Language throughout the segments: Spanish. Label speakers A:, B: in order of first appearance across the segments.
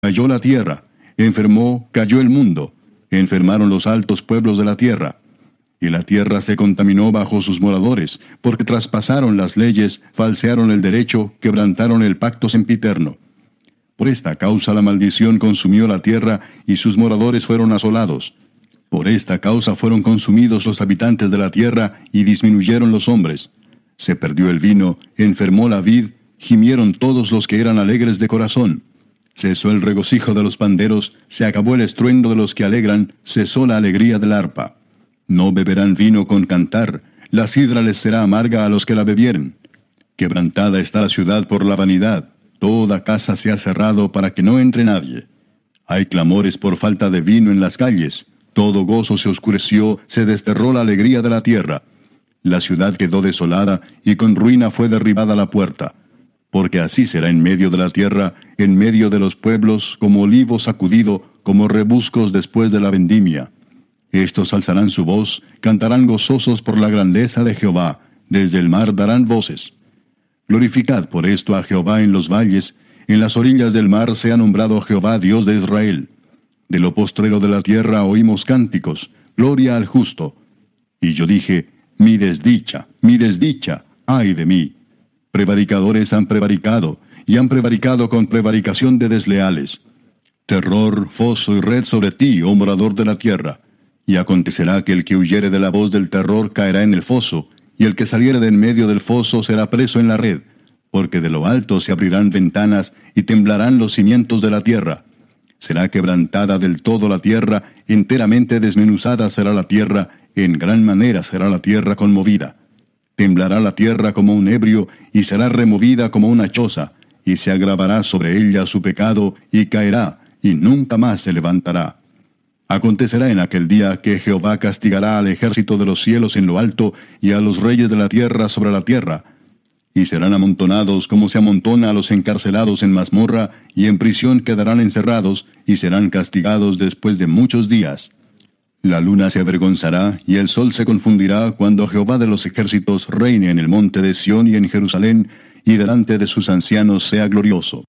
A: Cayó la tierra, enfermó, cayó el mundo, enfermaron los altos pueblos de la tierra. Y la tierra se contaminó bajo sus moradores, porque traspasaron las leyes, falsearon el derecho, quebrantaron el pacto sempiterno. Por esta causa la maldición consumió la tierra, y sus moradores fueron asolados. Por esta causa fueron consumidos los habitantes de la tierra, y disminuyeron los hombres. Se perdió el vino, enfermó la vid, gimieron todos los que eran alegres de corazón. Cesó el regocijo de los panderos, se acabó el estruendo de los que alegran, cesó la alegría del arpa. No beberán vino con cantar, la sidra les será amarga a los que la bebieren. Quebrantada está la ciudad por la vanidad, toda casa se ha cerrado para que no entre nadie. Hay clamores por falta de vino en las calles, todo gozo se oscureció, se desterró la alegría de la tierra. La ciudad quedó desolada, y con ruina fue derribada la puerta. Porque así será en medio de la tierra, en medio de los pueblos, como olivo sacudido, como rebuscos después de la vendimia. Estos alzarán su voz, cantarán gozosos por la grandeza de Jehová, desde el mar darán voces. Glorificad por esto a Jehová en los valles, en las orillas del mar sea nombrado Jehová Dios de Israel. De lo postrero de la tierra oímos cánticos, gloria al justo. Y yo dije, mi desdicha, ay de mí. Prevaricadores han prevaricado, y han prevaricado con prevaricación de desleales. Terror, foso y red sobre ti, oh morador de la tierra. Y acontecerá que el que huyere de la voz del terror caerá en el foso, y el que saliere de en medio del foso será preso en la red, porque de lo alto se abrirán ventanas, y temblarán los cimientos de la tierra. Será quebrantada del todo la tierra, enteramente desmenuzada será la tierra, en gran manera será la tierra conmovida. Temblará la tierra como un ebrio, y será removida como una choza, y se agravará sobre ella su pecado, y caerá, y nunca más se levantará. Acontecerá en aquel día que Jehová castigará al ejército de los cielos en lo alto, y a los reyes de la tierra sobre la tierra. Y serán amontonados como se amontona a los encarcelados en mazmorra, y en prisión quedarán encerrados, y serán castigados después de muchos días. La luna se avergonzará, y el sol se confundirá, cuando Jehová de los ejércitos reine en el monte de Sión y en Jerusalén, y delante de sus ancianos sea glorioso.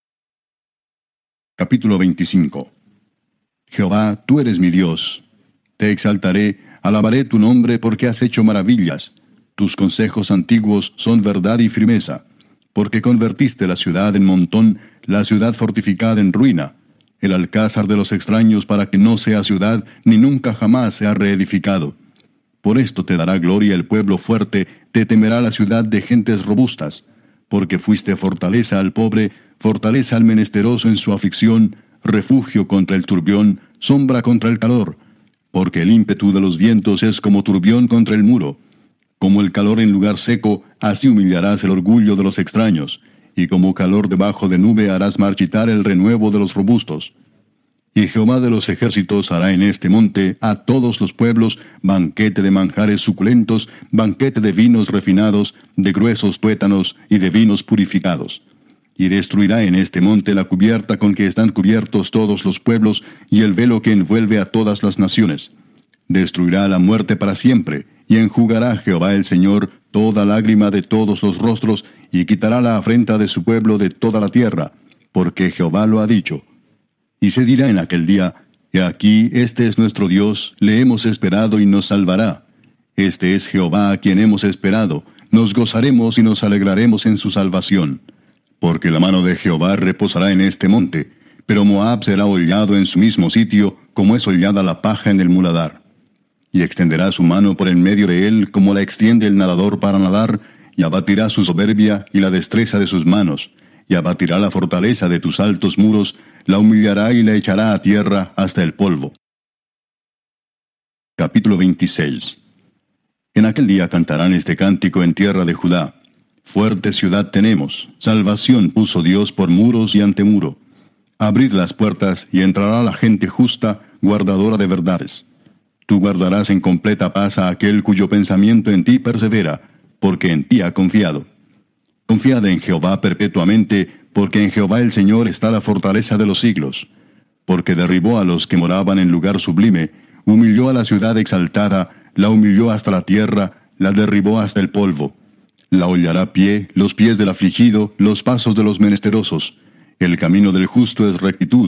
A: Capítulo 25. Jehová, tú eres mi Dios. Te exaltaré, alabaré tu nombre porque has hecho maravillas. Tus consejos antiguos son verdad y firmeza. Porque convertiste la ciudad en montón, la ciudad fortificada en ruina, el alcázar de los extraños para que no sea ciudad, ni nunca jamás sea reedificado. Por esto te dará gloria el pueblo fuerte, te temerá la ciudad de gentes robustas. Porque fuiste fortaleza al pobre, fortaleza al menesteroso en su aflicción, refugio contra el turbión, sombra contra el calor. Porque el ímpetu de los vientos es como turbión contra el muro. Como el calor en lugar seco, así humillarás el orgullo de los extraños, y como calor debajo de nube harás marchitar el renuevo de los robustos. Y Jehová de los ejércitos hará en este monte a todos los pueblos banquete de manjares suculentos, banquete de vinos refinados, de gruesos tuétanos y de vinos purificados. Y destruirá en este monte la cubierta con que están cubiertos todos los pueblos, y el velo que envuelve a todas las naciones. Destruirá la muerte para siempre, y enjugará Jehová el Señor toda lágrima de todos los rostros, y quitará la afrenta de su pueblo de toda la tierra, porque Jehová lo ha dicho. Y se dirá en aquel día, he aquí, este es nuestro Dios, le hemos esperado y nos salvará. Este es Jehová a quien hemos esperado, nos gozaremos y nos alegraremos en su salvación. Porque la mano de Jehová reposará en este monte, pero Moab será hollado en su mismo sitio, como es hollada la paja en el muladar. Y extenderá su mano por en medio de él, como la extiende el nadador para nadar, y abatirá su soberbia y la destreza de sus manos, y abatirá la fortaleza de tus altos muros, la humillará y la echará a tierra hasta el polvo. Capítulo 26. En aquel día cantarán este cántico en tierra de Judá. Fuerte ciudad tenemos, salvación puso Dios por muros y antemuro. Abrid las puertas y entrará la gente justa, guardadora de verdades. Tú guardarás en completa paz a aquel cuyo pensamiento en ti persevera, porque en ti ha confiado. Confiad en Jehová perpetuamente, porque en Jehová el Señor está la fortaleza de los siglos. Porque derribó a los que moraban en lugar sublime, humilló a la ciudad exaltada, la humilló hasta la tierra, la derribó hasta el polvo. La hollará pie, los pies del afligido, los pasos de los menesterosos. El camino del justo es rectitud,